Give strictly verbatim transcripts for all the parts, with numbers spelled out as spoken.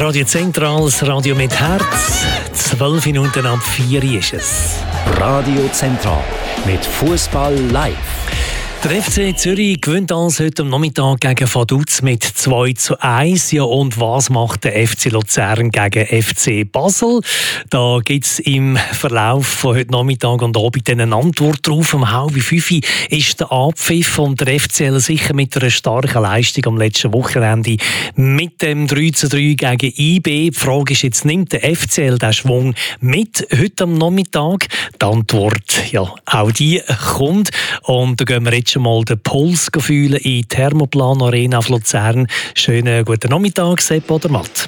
Radio Zentral, das Radio mit Herz. Zwölf Minuten ab vier ist es. Radio Zentral mit Fußball live. Der F C Zürich gewinnt also heute am Nachmittag gegen Vaduz mit zwei zu eins. Ja, und was macht der F C Luzern gegen F C Basel? Da gibt es im Verlauf von heute Nachmittag und Abend eine Antwort drauf. Um halb fünf ist der Abpfiff und der F C L sicher mit einer starken Leistung am letzten Wochenende mit dem drei zu drei gegen I B. Die Frage ist jetzt, nimmt der F C L den Schwung mit heute am Nachmittag? Die Antwort, ja, auch die kommt. Und da gehen wir jetzt schon mal den Puls fühlen in die Thermoplan Arena auf Luzern. Schönen guten Nachmittag, Sepp oder Matt.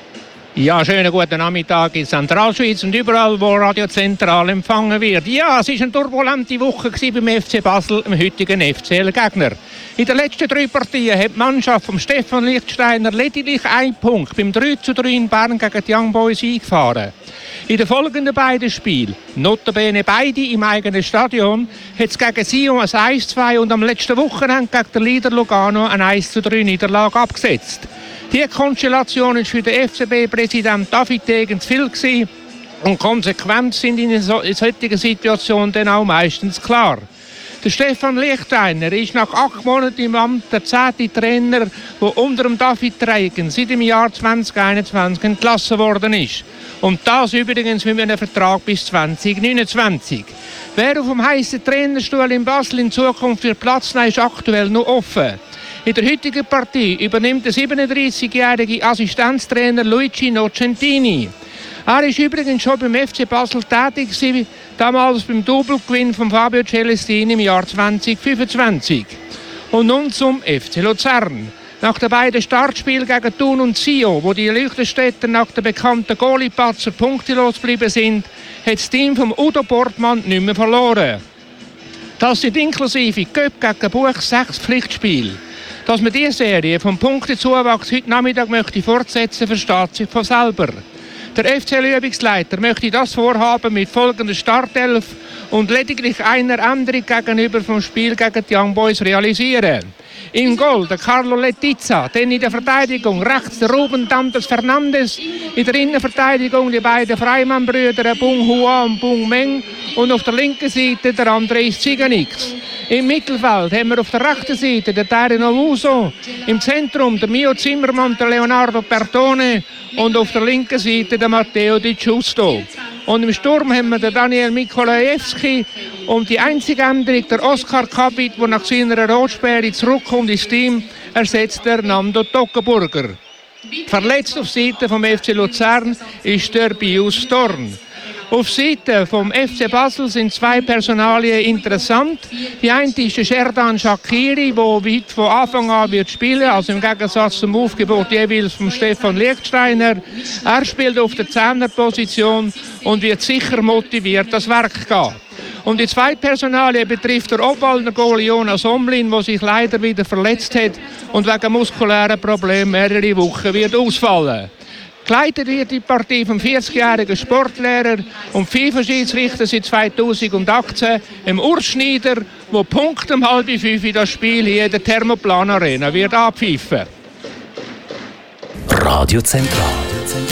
Ja, schönen guten Nachmittag in Zentralschweiz und überall, wo Radio Zentral empfangen wird. Ja, es war eine turbulente Woche beim F C Basel, dem heutigen F C L-Gegner. In den letzten drei Partien hat die Mannschaft von Stefan Lichtsteiner lediglich einen Punkt beim drei zu drei in Bern gegen die Young Boys eingefahren. In den folgenden beiden Spielen, notabene beide im eigenen Stadion, hat es gegen Sion ein eins zu zwei und am letzten Wochenende gegen den Leader Lugano ein eins zu drei Niederlage abgesetzt. Diese Konstellation war für den F C B-Präsident David Degen zu viel gewesen, und Konsequenzen sind in einer solchen Situation dann auch meistens klar. Der Stefan Lichtsteiner ist nach acht Monaten im Amt der zehnte Trainer, der unter dem David Degen seit dem Jahr zwanzig einundzwanzig entlassen worden ist. Und das übrigens mit einem Vertrag bis zwanzig neunundzwanzig. Wer auf dem heißen Trainerstuhl in Basel in Zukunft wird Platz nehmen, ist aktuell noch offen. In der heutigen Partie übernimmt der siebenunddreißigjährige Assistenztrainer Luigi Nocentini. Er war übrigens schon beim F C Basel tätig gewesen, damals beim Doppelgewinn von Fabio Celestini im Jahr zwanzig fünfundzwanzig. Und nun zum F C Luzern. Nach den beiden Startspielen gegen Thun und Sion, wo die Liechtenstädter nach der bekannten Goalie-Patzer punktelos geblieben sind, hat das Team von Udo Portmann nicht mehr verloren. Das sind inklusive Göpp gegen Buch sechs Pflichtspiele. Dass man diese Serie vom Punktezuwachs heute Nachmittag möchte fortsetzen, versteht sich von selber. Der F C L-Übungsleiter möchte das Vorhaben mit folgender Startelf und lediglich einer Änderung gegenüber vom Spiel gegen die Young Boys realisieren. Im Goal der Carlo Letizia, dann in der Verteidigung rechts der Ruben Dantes Fernandes, in der Innenverteidigung die beiden Freimann-Brüder Bung Hua und Bung Meng und auf der linken Seite der Andres Ziganix. Im Mittelfeld haben wir auf der rechten Seite den Terino Muso, im Zentrum der Mio Zimmermann, der Leonardo Bertone und auf der linken Seite der Matteo Di Giusto. Und im Sturm haben wir den Daniel Mikolajewski und die einzige Änderung, der Oskar Kabit, der nach seiner Rotsperre zurückkommt ins Team, ersetzt der Nando Toggenburger. Verletzt auf Seite vom F C Luzern ist der Pius Storn. Auf Seite vom F C Basel sind zwei Personalien interessant. Die eine ist der Sherdan Shaqiri, der weit von Anfang an wird spielen, also im Gegensatz zum Aufgebot jeweils von Stefan Lichtsteiner. Er spielt auf der Zehnerposition und wird sicher motiviert das Werk gehen. Und die zweite Personalie betrifft der Obwaldner Goalie Jonas Omlin, der sich leider wieder verletzt hat und wegen muskulären Problemen mehrere Wochen wird ausfallen. Geleitet wird die Partie vom vierzigjährigen Sportlehrer und FIFA-Schiedsrichter seit zweitausendachtzehn, im Urs Schneider, der Punkt um halb fünf das Spiel hier in der Thermoplan Arena wird abpfeifen. Radio Zentral.